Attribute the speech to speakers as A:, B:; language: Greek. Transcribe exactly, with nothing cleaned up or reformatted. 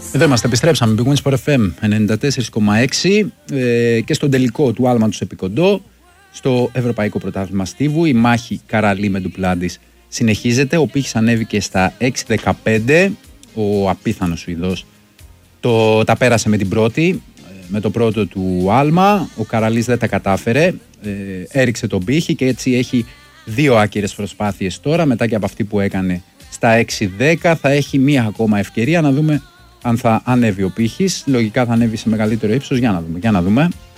A: Εδώ είμαστε, επιστρέψαμε. Big Win Sport εφ εμ ενενήντα τέσσερα κόμμα έξι ε, και στον τελικό του άλματος επί κοντό, στο Ευρωπαϊκό Πρωτάθλημα Στίβου. Η μάχη Καραλή με Ντουπλάντης συνεχίζεται. Ο Πύχης ανέβηκε στα έξι δεκαπέντε. Ο απίθανος Σουηδός το, τα πέρασε με την πρώτη, με το πρώτο του άλμα. Ο Καραλής δεν τα κατάφερε. Ε, έριξε τον Πύχη και έτσι έχει δύο άκυρες προσπάθειες τώρα. Μετά και από αυτή που έκανε στα έξι δέκα, θα έχει μία ακόμα ευκαιρία να δούμε αν θα ανέβει ο Πύχης. Λογικά θα ανέβει σε μεγαλύτερο ύψος. Για να δούμε. Για να δούμε.